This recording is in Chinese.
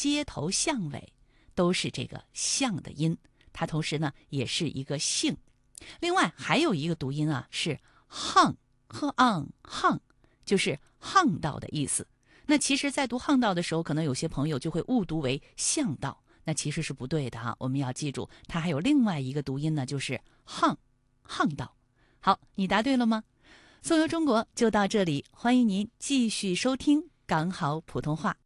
街头巷尾都是这个巷的音，它同时呢也是一个姓。另外还有一个读音啊是巷，呵昂巷，就是巷道的意思。那其实在读巷道的时候，可能有些朋友就会误读为巷道，那其实是不对的哈。我们要记住它还有另外一个读音呢，就是巷道。好，你答对了吗？送游中国就到这里，欢迎您继续收听港好普通话。